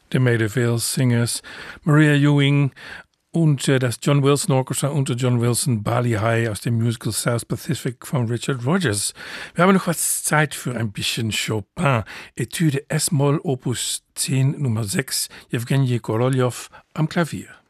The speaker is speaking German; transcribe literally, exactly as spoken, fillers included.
The Maidavale Singers, Maria Ewing und äh, das John Wilson Orchestra unter John Wilson, Bali High aus dem Musical South Pacific von Richard Rodgers. Wir haben noch was Zeit für ein bisschen Chopin. Etüde S-Moll Opus zehn Nummer sechs, Jewgenij Koroljov am Klavier.